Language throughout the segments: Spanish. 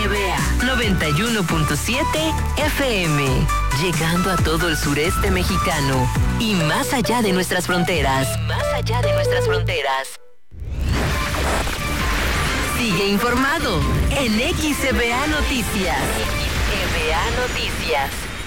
XEBA 91.7 FM, llegando a todo el sureste mexicano y más allá de nuestras fronteras. Sigue informado en XEBA Noticias. XEBA Noticias.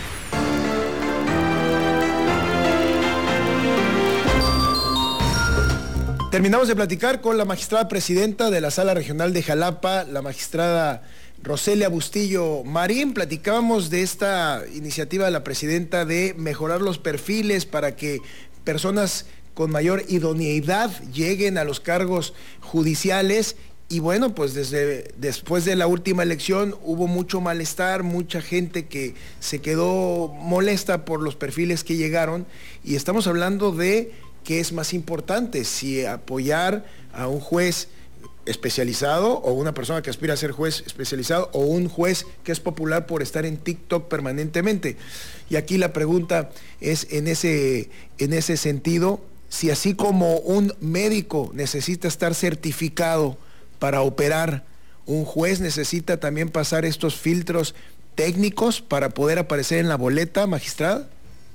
Terminamos de platicar con la magistrada presidenta de la Sala Regional de Jalapa, la magistrada Roselia Bustillo Marín. Platicábamos de esta iniciativa de la presidenta de mejorar los perfiles para que personas con mayor idoneidad lleguen a los cargos judiciales. Y bueno, pues después de la última elección hubo mucho malestar, mucha gente que se quedó molesta por los perfiles que llegaron, y estamos hablando de qué es más importante, si apoyar a un juez especializado o una persona que aspira a ser juez especializado o un juez que es popular por estar en TikTok permanentemente. Y aquí la pregunta es en ese sentido, si así como un médico necesita estar certificado para operar, un juez necesita también pasar estos filtros técnicos para poder aparecer en la boleta, magistrada.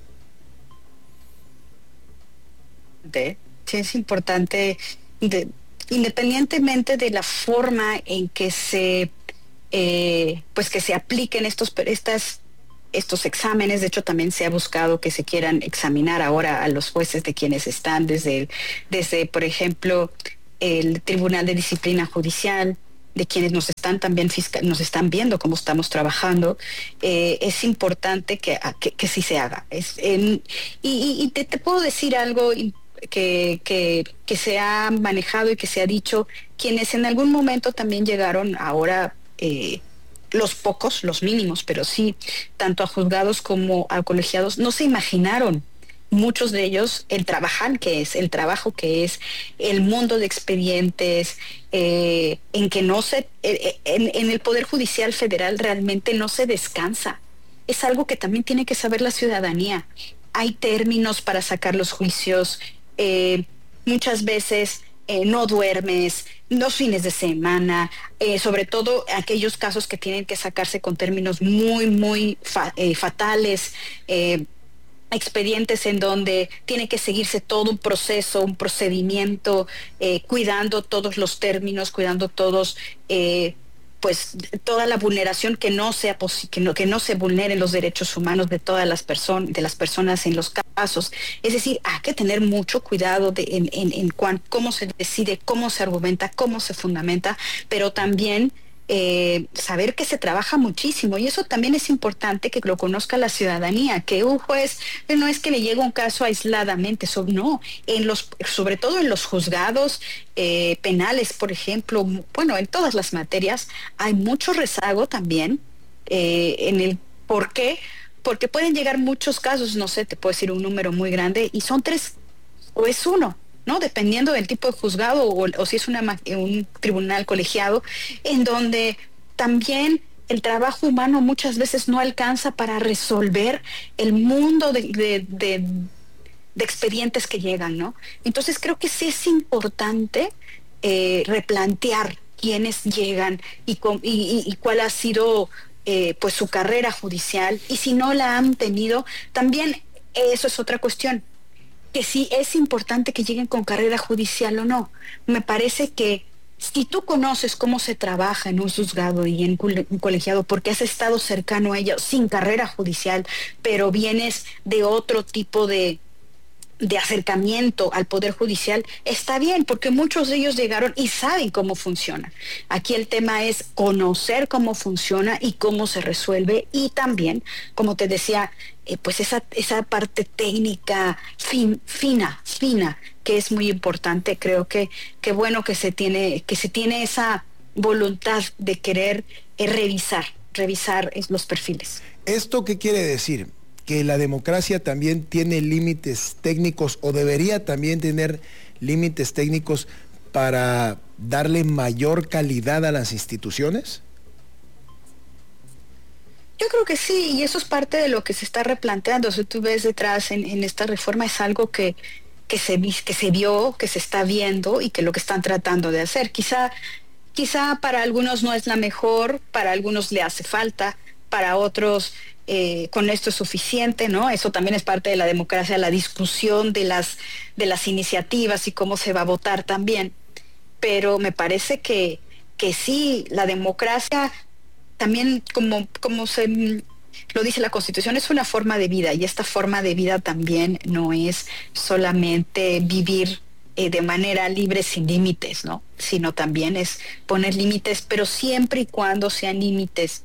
Sí, es importante, independientemente de la forma en que se apliquen estos exámenes. De hecho, también se ha buscado que se quieran examinar ahora a los jueces de quienes están desde por ejemplo, el Tribunal de Disciplina Judicial, de quienes nos están viendo cómo estamos trabajando. Es importante que sí se haga. Y te puedo decir algo que se ha manejado y que se ha dicho: quienes en algún momento también llegaron ahora, los pocos, los mínimos, pero sí, tanto a juzgados como a colegiados, no se imaginaron, muchos de ellos, el trabajo que es el mundo de expedientes, en que en el Poder Judicial Federal realmente no se descansa. Es algo que también tiene que saber la ciudadanía. Hay términos para sacar los juicios, muchas veces no duermes, los fines de semana, sobre todo aquellos casos que tienen que sacarse con términos muy, muy fatales, expedientes en donde tiene que seguirse todo un proceso, un procedimiento, cuidando todos los términos, cuidando todos, pues toda la vulneración, que no se vulneren los derechos humanos de todas las personas en los casos. Es decir, hay que tener mucho cuidado en cómo se decide, cómo se argumenta, cómo se fundamenta, pero también saber que se trabaja muchísimo, y eso también es importante que lo conozca la ciudadanía, que un juez no es que le llegue un caso aisladamente, sobre todo en los juzgados penales, por ejemplo, bueno, en todas las materias hay mucho rezago también en el por qué, porque pueden llegar muchos casos, no sé, te puedo decir un número muy grande, y son 3 o es 1, ¿no? Dependiendo del tipo de juzgado o si es un tribunal colegiado, en donde también el trabajo humano muchas veces no alcanza para resolver el mundo de expedientes que llegan, ¿no? Entonces creo que sí es importante replantear quiénes llegan y cuál ha sido pues su carrera judicial, y si no la han tenido, también eso es otra cuestión, que si es importante que lleguen con carrera judicial o no. Me parece que si tú conoces cómo se trabaja en un juzgado y en un colegiado, porque has estado cercano a ellos sin carrera judicial, pero vienes de otro tipo de acercamiento al Poder Judicial, está bien, porque muchos de ellos llegaron y saben cómo funciona. Aquí el tema es conocer cómo funciona y cómo se resuelve, y también, como te decía, pues esa parte técnica fina, que es muy importante. Creo que bueno que se tiene esa voluntad de querer revisar los perfiles. ¿Esto qué quiere decir? Que la democracia también tiene límites técnicos, o debería también tener límites técnicos para darle mayor calidad a las instituciones. Yo creo que sí, y eso es parte de lo que se está replanteando. Si tú ves detrás en esta reforma, es algo que se vio, que se está viendo, y que lo que están tratando de hacer. Quizá quizá para algunos no es la mejor, para algunos le hace falta, para otros con esto es suficiente, ¿no? Eso también es parte de la democracia, la discusión de las iniciativas y cómo se va a votar también. Pero me parece que sí, la democracia también, como lo dice la Constitución, es una forma de vida, y esta forma de vida también no es solamente vivir de manera libre sin límites, ¿no? Sino también es poner límites, pero siempre y cuando sean límites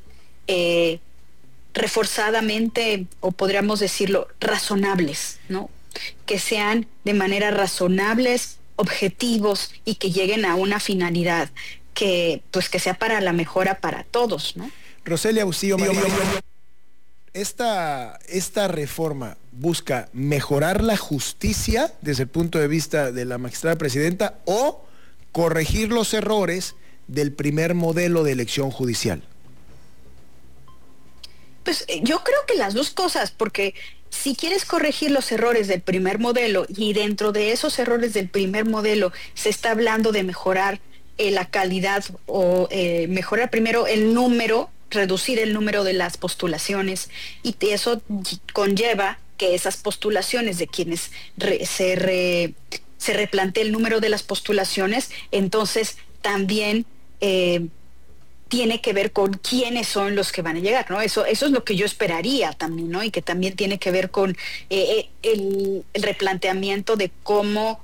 reforzadamente, o podríamos decirlo, razonables, ¿no? Que sean de manera razonables, objetivos, y que lleguen a una finalidad que sea para la mejora para todos, ¿no? Roselia Bustillo Marín, esta reforma busca mejorar la justicia desde el punto de vista de la magistrada presidenta, o corregir los errores del primer modelo de elección judicial. Pues yo creo que las dos cosas, porque si quieres corregir los errores del primer modelo, y dentro de esos errores del primer modelo se está hablando de mejorar la calidad, o mejorar primero el número, reducir el número de las postulaciones, y eso conlleva que esas postulaciones de quienes se replantee el número de las postulaciones, entonces también tiene que ver con quiénes son los que van a llegar, ¿no? Eso es lo que yo esperaría también, ¿no? Y que también tiene que ver con el replanteamiento de cómo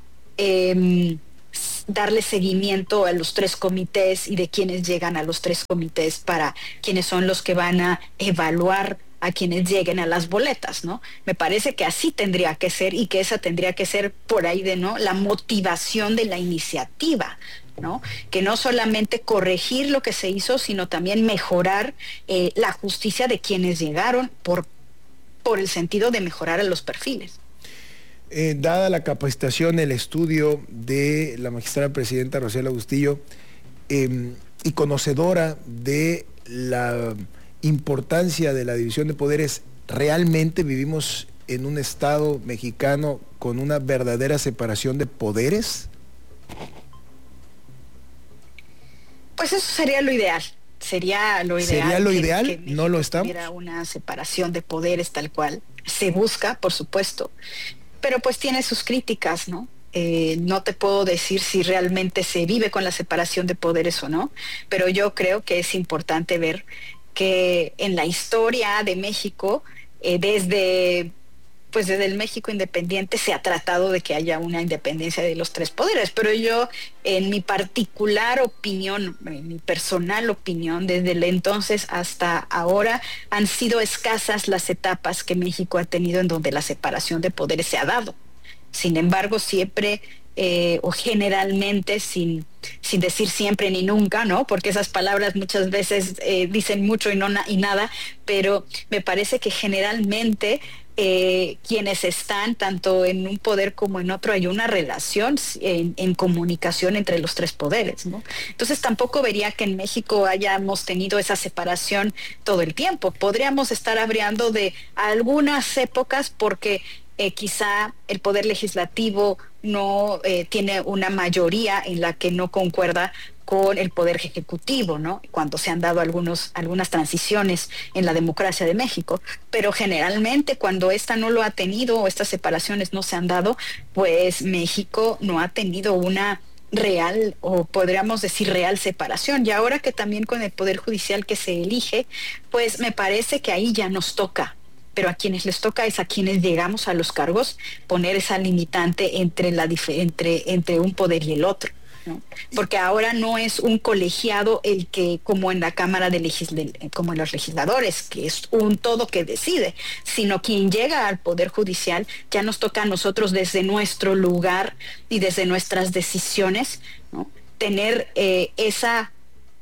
darle seguimiento a los 3 comités, y de quienes llegan a los 3 comités, para quienes son los que van a evaluar a quienes lleguen a las boletas, ¿no? Me parece que así tendría que ser, y que esa tendría que ser por ahí ¿no? La motivación de la iniciativa, ¿no? Que no solamente corregir lo que se hizo, sino también mejorar la justicia de quienes llegaron, por el sentido de mejorar a los perfiles. Dada la capacitación, el estudio de la magistrada presidenta Roselia Bustillo, y conocedora de la importancia de la división de poderes, ¿realmente vivimos en un Estado mexicano con una verdadera separación de poderes? Pues eso sería lo ideal. Sería lo ideal. ¿Sería lo ideal? Que ¿No lo estamos? Hubiera una separación de poderes tal cual. Se busca, por supuesto, pero pues tiene sus críticas, ¿no? No te puedo decir si realmente se vive con la separación de poderes o no, pero yo creo que es importante ver que en la historia de México, desde el México independiente, se ha tratado de que haya una independencia de los 3 poderes, pero yo, en mi particular opinión, en mi personal opinión, desde el entonces hasta ahora, han sido escasas las etapas que México ha tenido en donde la separación de poderes se ha dado. Sin embargo, siempre o generalmente, sin decir siempre ni nunca, ¿no? Porque esas palabras muchas veces dicen mucho y nada, pero me parece que generalmente quienes están tanto en un poder como en otro, hay una relación en comunicación entre los 3 poderes, ¿no? Entonces tampoco vería que en México hayamos tenido esa separación todo el tiempo. Podríamos estar hablando de algunas épocas, porque quizá el poder legislativo no tiene una mayoría en la que no concuerda con el poder ejecutivo, ¿no? Cuando se han dado algunas transiciones en la democracia de México, pero generalmente cuando esta no lo ha tenido, o estas separaciones no se han dado, pues México no ha tenido una real, o podríamos decir real, separación. Y ahora que también con el poder judicial que se elige, pues me parece que ahí ya nos toca. Pero a quienes les toca es a quienes llegamos a los cargos poner esa limitante entre un poder y el otro, ¿no? Porque ahora no es un colegiado el que, como en la Cámara como en los legisladores, que es un todo que decide, sino quien llega al Poder Judicial ya nos toca a nosotros, desde nuestro lugar y desde nuestras decisiones, ¿no? Tener esa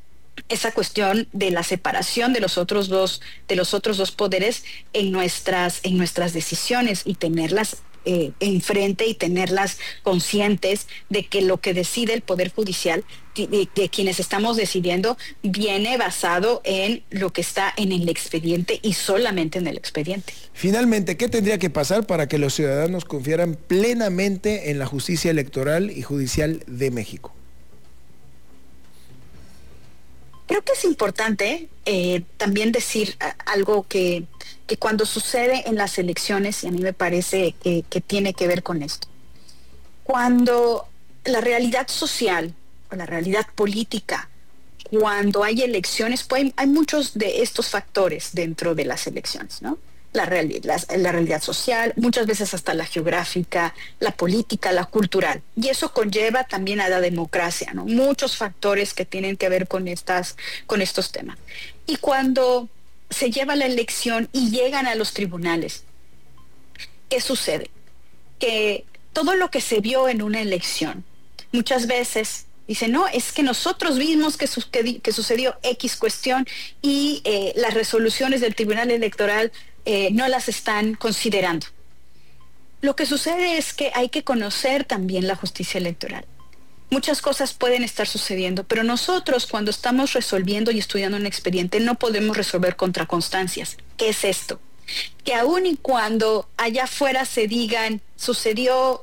cuestión de la separación de los otros dos poderes en nuestras decisiones, y tenerlas enfrente, y tenerlas conscientes de que lo que decide el Poder Judicial, de quienes estamos decidiendo, viene basado en lo que está en el expediente, y solamente en el expediente. Finalmente, ¿qué tendría que pasar para que los ciudadanos confiaran plenamente en la justicia electoral y judicial de México? Creo que es importante también decir algo que cuando sucede en las elecciones, y a mí me parece que tiene que ver con esto, cuando la realidad social o la realidad política, cuando hay elecciones, pues hay muchos de estos factores dentro de las elecciones, ¿no? La realidad social, muchas veces hasta la geográfica, la política, la cultural. Y eso conlleva también a la democracia, ¿no? Muchos factores que tienen que ver con estos temas. Y cuando se lleva la elección y llegan a los tribunales, ¿qué sucede? Que todo lo que se vio en una elección, muchas veces dicen, no, es que nosotros vimos que sucedió X cuestión y las resoluciones del Tribunal Electoral no las están considerando. Lo que sucede es que hay que conocer también la justicia electoral. Muchas cosas pueden estar sucediendo, pero nosotros cuando estamos resolviendo y estudiando un expediente no podemos resolver contra constancias. ¿Qué es esto? Que aun y cuando allá afuera se digan, sucedió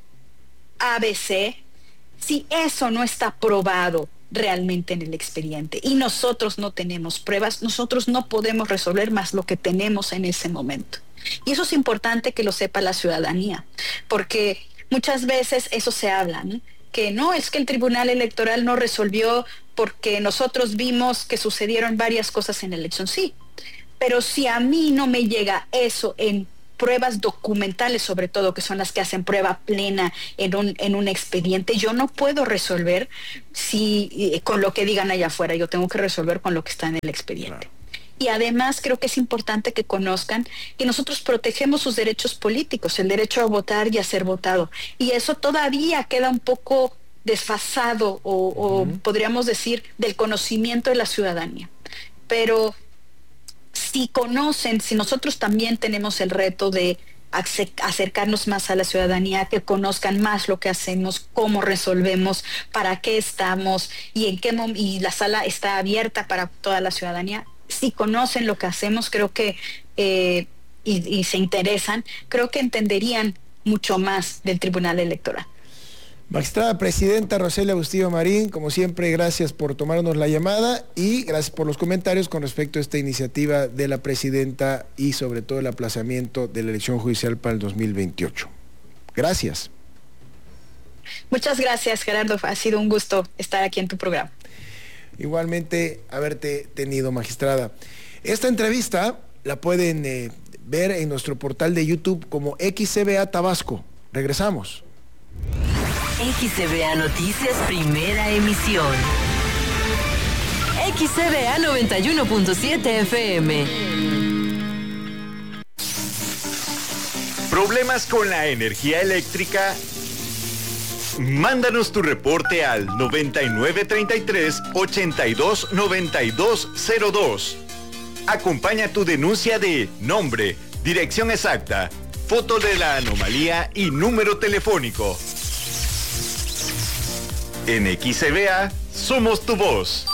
ABC, si eso no está probado realmente en el expediente y nosotros no tenemos pruebas, nosotros no podemos resolver más lo que tenemos en ese momento. Y eso es importante que lo sepa la ciudadanía, porque muchas veces eso se habla, ¿no? Que no, es que el Tribunal Electoral no resolvió porque nosotros vimos que sucedieron varias cosas en la elección. Sí, pero si a mí no me llega eso en pruebas documentales, sobre todo, que son las que hacen prueba plena en un expediente, yo no puedo resolver con lo que digan allá afuera, yo tengo que resolver con lo que está en el expediente. Claro. Y además creo que es importante que conozcan que nosotros protegemos sus derechos políticos, el derecho a votar y a ser votado. Y eso todavía queda un poco desfasado o podríamos decir del conocimiento de la ciudadanía. Pero si conocen, si nosotros también tenemos el reto de acercarnos más a la ciudadanía, que conozcan más lo que hacemos, cómo resolvemos, para qué estamos y y la sala está abierta para toda la ciudadanía. Si conocen lo que hacemos, creo que y se interesan, creo que entenderían mucho más del Tribunal Electoral. Magistrada Presidenta Roselia Bustillo Marín, como siempre, gracias por tomarnos la llamada y gracias por los comentarios con respecto a esta iniciativa de la Presidenta y sobre todo el aplazamiento de la elección judicial para el 2028. Gracias. Muchas gracias, Gerardo. Ha sido un gusto estar aquí en tu programa. Igualmente, haberte tenido, magistrada. Esta entrevista la pueden ver en nuestro portal de YouTube como XCBA Tabasco. Regresamos. XCBA Noticias, primera emisión. XCBA 91.7 FM. ¿Problemas con la energía eléctrica? Mándanos tu reporte al 9933-829202. Acompaña tu denuncia de nombre, dirección exacta, foto de la anomalía y número telefónico. En XCBA, somos tu voz.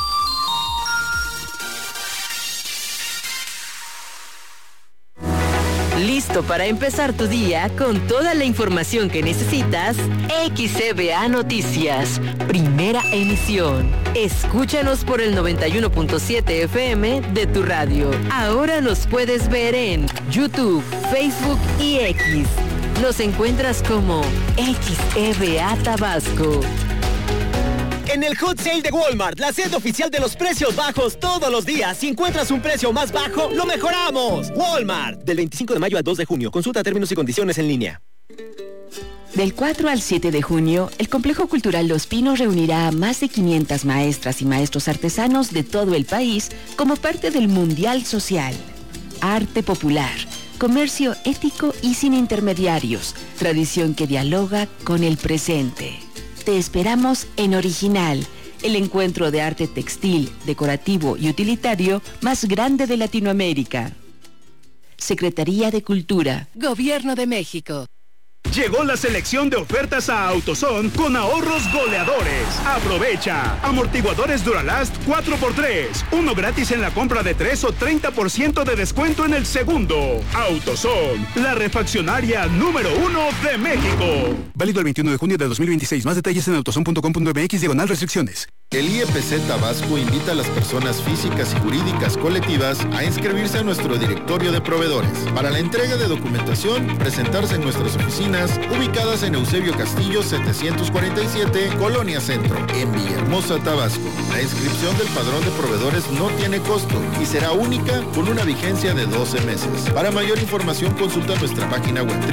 ¿Listo para empezar tu día con toda la información que necesitas? XCBA Noticias, primera emisión. Escúchanos por el 91.7 FM de tu radio. Ahora nos puedes ver en YouTube, Facebook y X. Nos encuentras como XCBA Tabasco. En el Hot Sale de Walmart, la sede oficial de los precios bajos todos los días. Si encuentras un precio más bajo, lo mejoramos. Walmart. Del 25 de mayo al 2 de junio. Consulta términos y condiciones en línea. Del 4 al 7 de junio, el Complejo Cultural Los Pinos reunirá a más de 500 maestras y maestros artesanos de todo el país como parte del Mundial Social. Arte popular, comercio ético y sin intermediarios, tradición que dialoga con el presente. Te esperamos en Original, el encuentro de arte textil, decorativo y utilitario más grande de Latinoamérica. Secretaría de Cultura. Gobierno de México. Llegó la selección de ofertas a AutoZone con ahorros goleadores. Aprovecha. Amortiguadores Duralast 4x3. Uno gratis en la compra de 3 o 30% de descuento en el segundo. AutoZone, la refaccionaria número 1 de México. Válido el 21 de junio de 2026. Más detalles en autozone.com.mx/restricciones. El IEPC Tabasco invita a las personas físicas y jurídicas colectivas a inscribirse a nuestro directorio de proveedores. Para la entrega de documentación, presentarse en nuestras oficinas ubicadas en Eusebio Castillo 747, Colonia Centro, en Villahermosa, Tabasco. La inscripción del padrón de proveedores no tiene costo y será única con una vigencia de 12 meses. Para mayor información consulta nuestra página web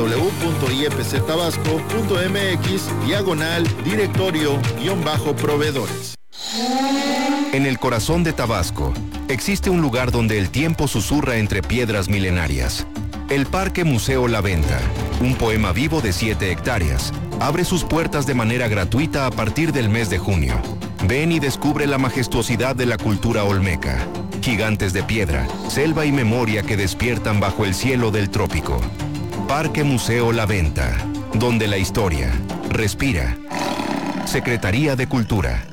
www.iepctabasco.mx/directorio-proveedores. En el corazón de Tabasco, existe un lugar donde el tiempo susurra entre piedras milenarias. El Parque Museo La Venta, un poema vivo de 7 hectáreas, abre sus puertas de manera gratuita a partir del mes de junio. Ven y descubre la majestuosidad de la cultura olmeca. Gigantes de piedra, selva y memoria que despiertan bajo el cielo del trópico. Parque Museo La Venta, donde la historia respira. Secretaría de Cultura.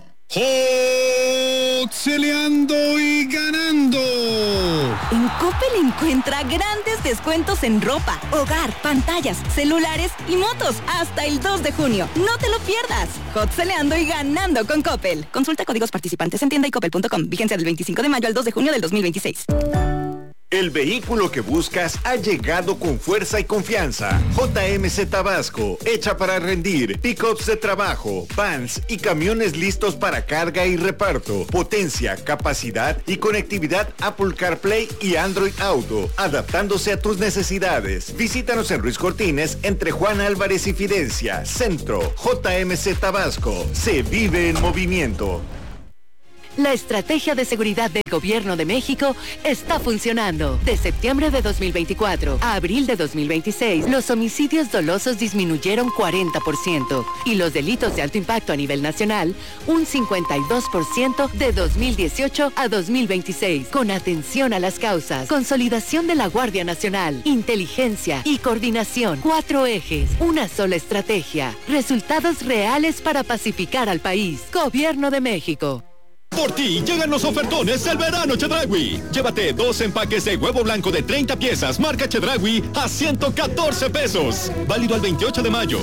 ¡Celeando y ganando! En Coppel encuentra grandes descuentos en ropa, hogar, pantallas, celulares y motos hasta el 2 de junio. No te lo pierdas. Celeando y ganando con Coppel. Consulta códigos participantes en tienda y coppel.com. Vigencia del 25 de mayo al 2 de junio del 2026. El vehículo que buscas ha llegado con fuerza y confianza. JMC Tabasco, hecha para rendir. Pickups de trabajo, vans y camiones listos para carga y reparto. Potencia, capacidad y conectividad Apple CarPlay y Android Auto, adaptándose a tus necesidades. Visítanos en Ruiz Cortines, entre Juan Álvarez y Fidencia. Centro, JMC Tabasco. Se vive en movimiento. La estrategia de seguridad del Gobierno de México está funcionando. De septiembre de 2024 a abril de 2026, los homicidios dolosos disminuyeron 40% y los delitos de alto impacto a nivel nacional un 52% de 2018 a 2026. Con atención a las causas, consolidación de la Guardia Nacional, inteligencia y coordinación. 4 ejes, una sola estrategia. Resultados reales para pacificar al país. Gobierno de México. Por ti llegan los ofertones del verano Chedraui. Llévate 2 empaques de huevo blanco de 30 piezas marca Chedraui a 114 pesos. Válido al 28 de mayo.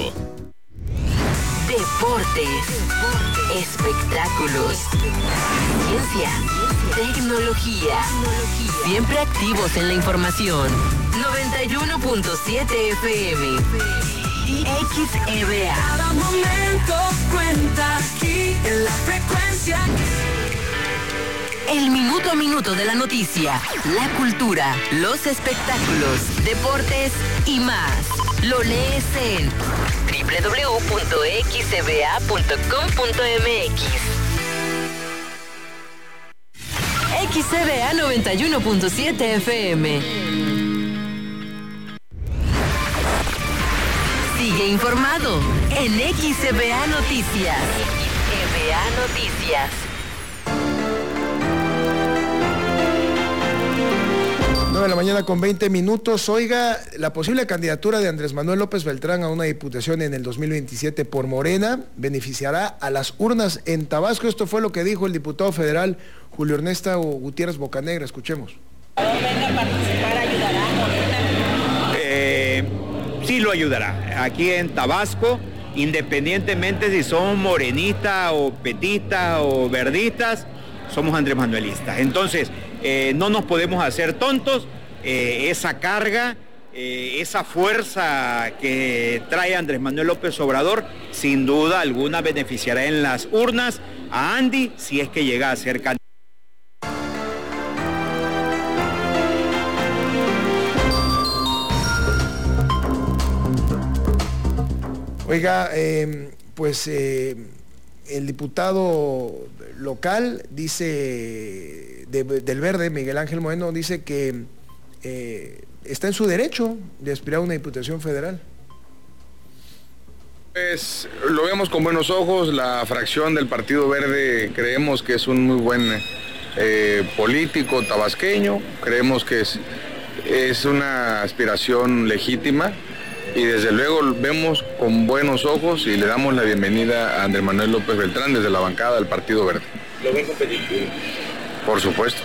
Deportes, espectáculos, ciencia, tecnología. Siempre activos en la información. 91.7 FM. XEVA. Cada momento cuenta aquí en la frecuencia. El minuto a minuto de la noticia, la cultura, los espectáculos, deportes y más. Lo lees en www.xcba.com.mx. XCBA 91.7 FM. Sigue informado en XCBA Noticias. XCBA Noticias. 9 de la mañana con 20 minutos. Oiga, la posible candidatura de Andrés Manuel López Beltrán a una diputación en el 2027 por Morena beneficiará a las urnas en Tabasco. Esto fue lo que dijo el diputado federal Julio Ernesto Gutiérrez Bocanegra. Escuchemos. ¿Venga a participar, ayudará Morena? Sí lo ayudará. Aquí en Tabasco, independientemente si somos morenistas o petistas o verdistas, somos Andrés Manuelistas. Entonces, no nos podemos hacer tontos. Esa carga, esa fuerza que trae Andrés Manuel López Obrador, sin duda alguna beneficiará en las urnas a Andy si es que llega a ser candidato. Oiga, el diputado local dice, del Verde, Miguel Ángel Moreno, dice que está en su derecho de aspirar a una diputación federal. Pues lo vemos con buenos ojos. La fracción del Partido Verde creemos que es un muy buen político tabasqueño, creemos que es una aspiración legítima. y desde luego vemos con buenos ojos y le damos la bienvenida a Andrés Manuel López Beltrán desde la bancada del Partido Verde. ¿Lo ven competitivo? Por supuesto.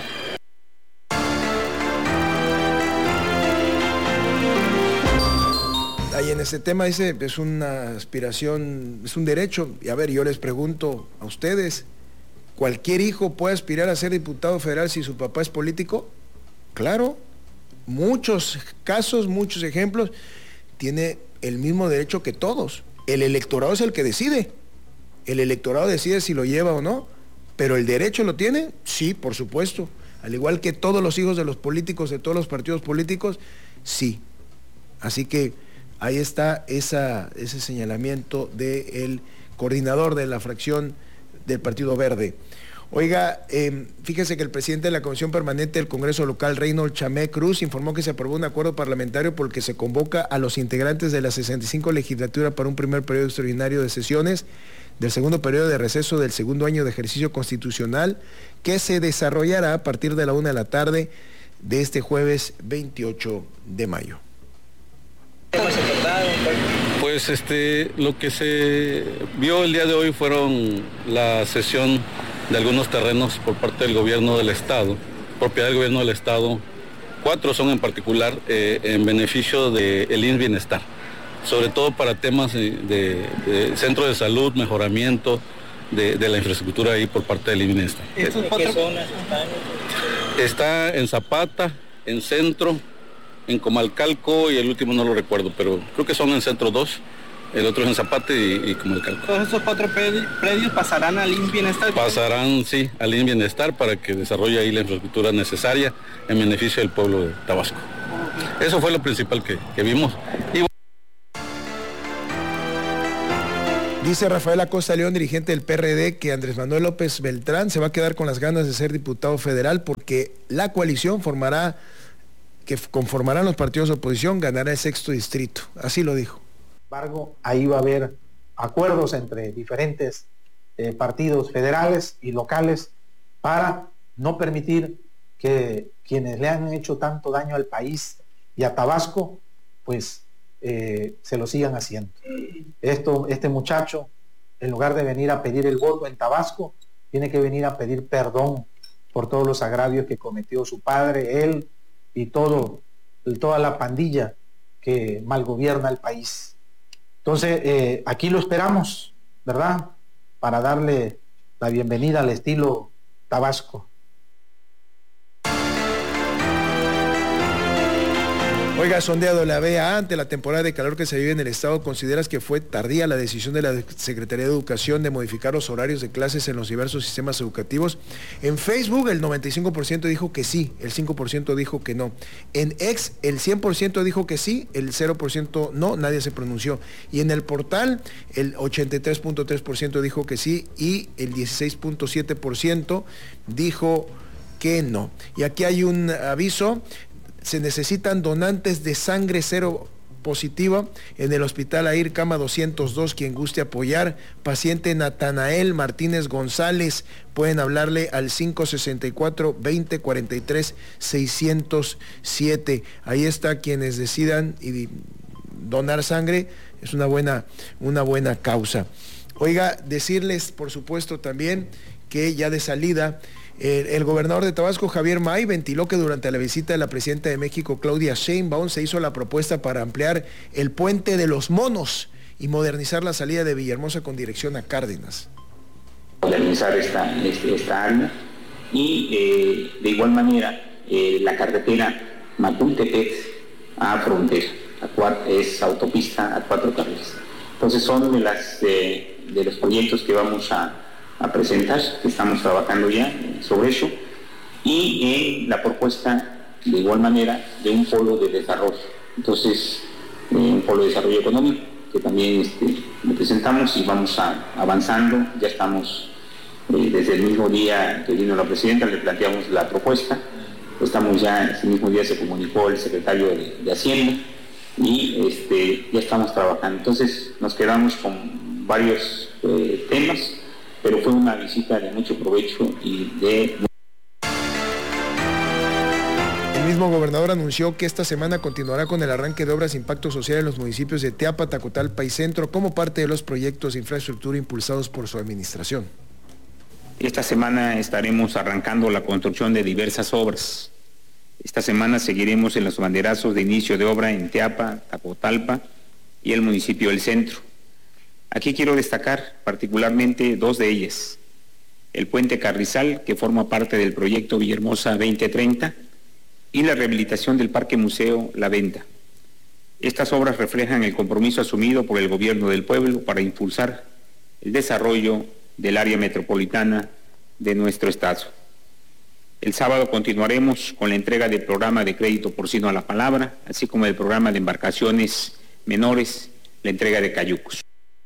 Ahí en ese tema dice, es una aspiración, es un derecho. Y a ver, yo les pregunto a ustedes, ¿cualquier hijo puede aspirar a ser diputado federal si su papá es político? Claro, muchos casos, muchos ejemplos, tiene el mismo derecho que todos. El electorado es el que decide. El electorado decide si lo lleva o no, pero el derecho lo tiene, sí, por supuesto. Al igual que todos los hijos de los políticos, de todos los partidos políticos, sí. Así que ahí está ese señalamiento del coordinador de la fracción del Partido Verde. Oiga, fíjese que el presidente de la Comisión Permanente del Congreso Local, Reynold Chamé Cruz, informó que se aprobó un acuerdo parlamentario por el que se convoca a los integrantes de la 65 legislatura para un primer periodo extraordinario de sesiones del segundo periodo de receso del segundo año de ejercicio constitucional, que se desarrollará a partir de la 1 de la tarde de este jueves 28 de mayo. Pues lo que se vio el día de hoy fueron la cesión de algunos terrenos por parte del gobierno del estado, propiedad del gobierno del estado. 4 son en particular en beneficio del IMSS Bienestar, sobre todo para temas de centro de salud, mejoramiento de la infraestructura ahí por parte del IMSS Bienestar. ¿En qué zonas están? Está en Zapata, en Centro, en Comalcalco y el último no lo recuerdo, pero creo que son en Centro 2, el otro es en Zapata y Comalcalco. ¿Todos esos 4 predios pasarán al IMSS Bienestar? Pasarán, sí, al IMSS Bienestar para que desarrolle ahí la infraestructura necesaria en beneficio del pueblo de Tabasco. Eso fue lo principal que vimos. Dice Rafael Acosta León, dirigente del PRD, que Andrés Manuel López Beltrán se va a quedar con las ganas de ser diputado federal porque la coalición que conformarán los partidos de oposición ganará el 6º distrito. Así lo dijo. Sin embargo, ahí va a haber acuerdos entre diferentes partidos federales y locales para no permitir que quienes le han hecho tanto daño al país y a Tabasco, pues se lo sigan haciendo. Este muchacho, en lugar de venir a pedir el voto en Tabasco, tiene que venir a pedir perdón por todos los agravios que cometió su padre, él y toda la pandilla que malgobierna el país. Entonces, aquí lo esperamos, ¿verdad? Para darle la bienvenida al estilo Tabasco. Oiga, sondeado la BA ante la temporada de calor que se vive en el estado, ¿consideras que fue tardía la decisión de la Secretaría de Educación de modificar los horarios de clases en los diversos sistemas educativos? En Facebook el 95% dijo que sí, el 5% dijo que no. En X el 100% dijo que sí, el 0% no, nadie se pronunció. Y en el portal el 83.3% dijo que sí y el 16.7% dijo que no. Y aquí hay un aviso. Se necesitan donantes de sangre cero positiva en el Hospital AIR Cama 202, quien guste apoyar. Paciente Natanael Martínez González, pueden hablarle al 564-2043-607. Ahí está, quienes decidan y donar sangre, es una buena causa. Oiga, decirles, por supuesto, también que ya de salida, el gobernador de Tabasco, Javier May, ventiló que durante la visita de la presidenta de México, Claudia Sheinbaum, se hizo la propuesta para ampliar el puente de los Monos y modernizar la salida de Villahermosa con dirección a Cárdenas. Modernizar esta área y de igual manera la carretera Matultepec a Frontera, es autopista a 4 carriles. Entonces son de los proyectos que vamos a presentar, que estamos trabajando ya sobre eso, y la propuesta de igual manera de un polo de desarrollo. Entonces, un polo de desarrollo económico que también lo presentamos y vamos avanzando. Ya estamos, desde el mismo día que vino la presidenta, le planteamos la propuesta. Estamos ya, ese mismo día se comunicó el secretario de Hacienda y ya estamos trabajando. Entonces, nos quedamos con varios temas, pero fue una visita de mucho provecho y de... El mismo gobernador anunció que esta semana continuará con el arranque de obras de impacto social en los municipios de Teapa, Tacotalpa y Centro como parte de los proyectos de infraestructura impulsados por su administración. Esta semana estaremos arrancando la construcción de diversas obras. Esta semana seguiremos en los banderazos de inicio de obra en Teapa, Tacotalpa y el municipio del Centro. Aquí quiero destacar particularmente dos de ellas. El puente Carrizal, que forma parte del proyecto Villahermosa 2030, y la rehabilitación del Parque Museo La Venta. Estas obras reflejan el compromiso asumido por el gobierno del pueblo para impulsar el desarrollo del área metropolitana de nuestro estado. El sábado continuaremos con la entrega del programa de crédito porcino a la palabra, así como el programa de embarcaciones menores, la entrega de cayucos.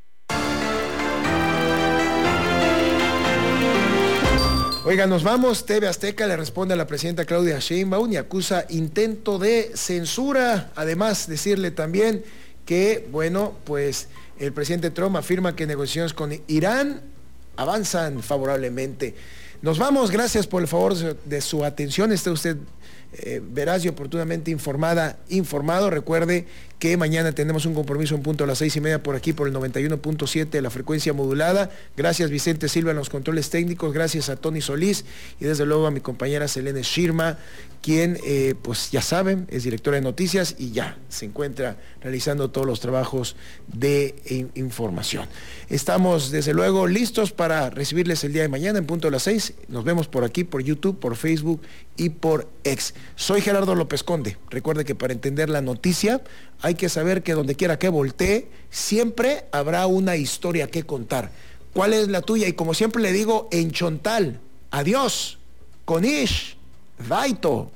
Oiga, nos vamos. TV Azteca le responde a la presidenta Claudia Sheinbaum y acusa intento de censura. Además, decirle también que, bueno, pues el presidente Trump afirma que negociaciones con Irán avanzan favorablemente. Nos vamos. Gracias por el favor de su atención. Esté usted veraz y oportunamente informado. Recuerde que mañana tenemos un compromiso en punto a las 6:30 por aquí, por el 91.7 de la frecuencia modulada. Gracias Vicente Silva en los controles técnicos, gracias a Tony Solís y desde luego a mi compañera Selene Shirma, quien pues ya saben, es directora de noticias y ya se encuentra realizando todos los trabajos de información. Estamos desde luego listos para recibirles el día de mañana en punto a las 6. Nos vemos por aquí, por YouTube, por Facebook y por X. Soy Gerardo López Conde. Recuerde que para entender la noticia hay que saber que donde quiera que voltee, siempre habrá una historia que contar. ¿Cuál es la tuya? Y como siempre le digo, en Chontal, adiós, Konish, Daito.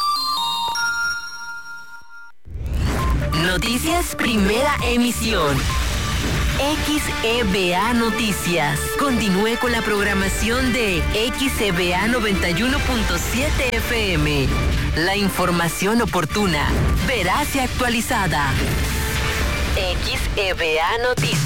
Noticias Primera Emisión. XEBA Noticias. Continúe con la programación de XEBA 91.7 FM. La información oportuna, veraz y actualizada. XEBA Noticias.